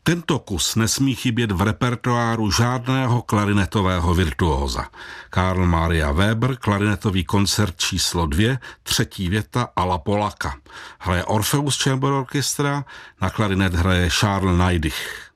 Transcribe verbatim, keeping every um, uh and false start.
Tento kus nesmí chybět v repertoáru žádného klarinetového virtuóza. Karl Maria Weber, klarinetový koncert číslo dvě, třetí věta a la Polaka. Hraje Orpheus Chamber Orchestra, na klarinet hraje Charles Neidich.